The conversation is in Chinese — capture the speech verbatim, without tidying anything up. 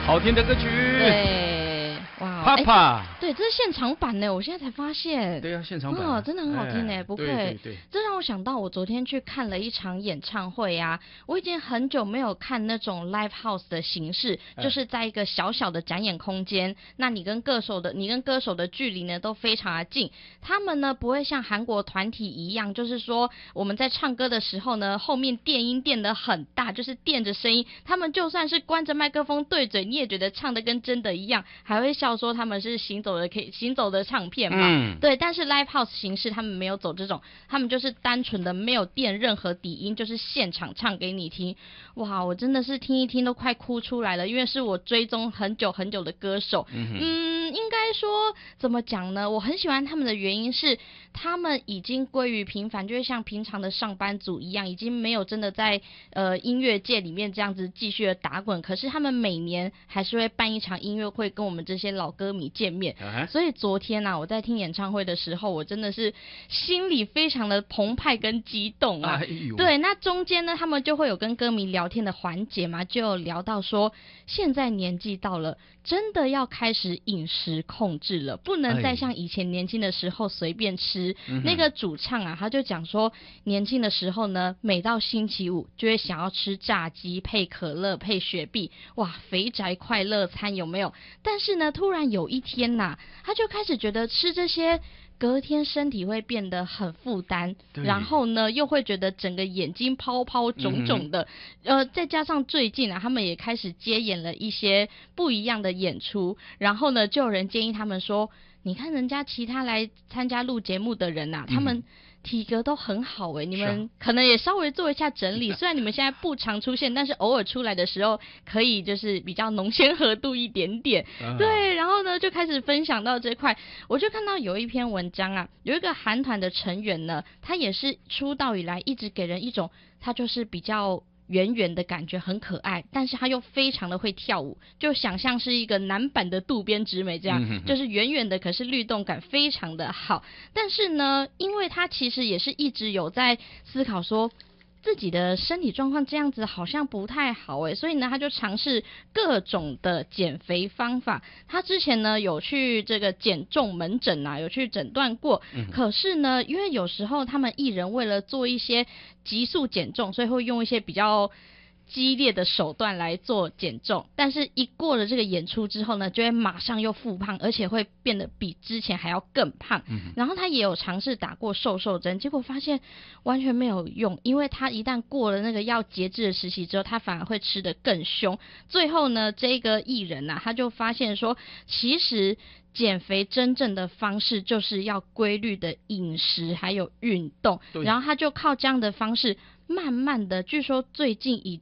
好听的歌曲。 对，哇， 啪啪， 对，这是现场版呢，我现在才发现。 对啊，现场版， 哦，真的很好听呢， 哎不愧。 对对对， 这让我想到，我昨天去看了一场演唱会啊，我已经很久没有看那种 live house 的形式， 哎就是在一个小小的展演空间，那你跟歌手的，你跟歌手的距离呢都非常的近，他们呢不会像韩国团体一样，就是说我们在唱歌的时候呢，后面电音垫得很大，就是垫着声音，他们就算是关着麦克风对嘴，你也觉得唱的跟真的一样，还会笑说他们是行走的 K 行走的唱片嘛， 嗯， 对，但是 live house 形式他们没有走这种，他们就是单纯的没有垫任何底音，就是现场唱给你听。哇，我真的是听一听都快哭出来了，因为是我追踪很久很久的歌手。嗯, 嗯，应该说怎么讲呢？我很喜欢他们的原因是，他们已经归于平凡，就是像平常的上班族一样，已经没有真的在呃音乐界里面这样子继续的打滚。可是他们每年还是会办一场音乐会，跟我们这些老歌迷见面。Uh-huh. 所以昨天啊，我在听演唱会的时候，我真的是心里非常的澎湃跟激动啊。哎呦，对，那中间呢，他们就会有跟歌迷聊天的环节嘛，就有聊到说，现在年纪到了，真的要开始饮食控制了，不能再像以前年轻的时候随便吃。哎、那个主唱啊，他就讲说，年轻的时候呢，每到星期五就会想要吃炸鸡配可乐配雪碧，哇，肥宅快乐餐有没有？但是呢，突然有一天呐、啊，他就开始觉得吃这些隔天身体会变得很负担，然后呢又会觉得整个眼睛泡泡肿肿的、嗯、呃，再加上最近啊他们也开始接演了一些不一样的演出，然后呢就有人建议他们说，你看人家其他来参加录节目的人啊、嗯、他们体格都很好诶、欸，你们可能也稍微做一下整理，虽然你们现在不常出现，但是偶尔出来的时候可以就是比较浓鲜合度一点点、啊、对，然后呢就开始分享到这块，我就看到有一篇文章啊，有一个韩团的成员呢，他也是出道以来一直给人一种他就是比较圆圆的感觉，很可爱，但是他又非常的会跳舞，就想象是一个男版的渡边直美这样、嗯、就是圆圆的，可是律动感非常的好。但是呢，因为他其实也是一直有在思考说自己的身体状况这样子好像不太好诶，所以呢他就尝试各种的减肥方法。他之前呢有去这个减重门诊啊，有去诊断过、嗯、可是呢因为有时候他们艺人为了做一些急速减重，所以会用一些比较激烈的手段来做减重，但是一过了这个演出之后呢，就会马上又复胖，而且会变得比之前还要更胖、嗯、然后他也有尝试打过瘦瘦针，结果发现完全没有用，因为他一旦过了那个要节制的时期之后，他反而会吃得更凶。最后呢这个艺人啊，他就发现说，其实减肥真正的方式就是要规律的饮食还有运动，然后他就靠这样的方式慢慢的，据说最近已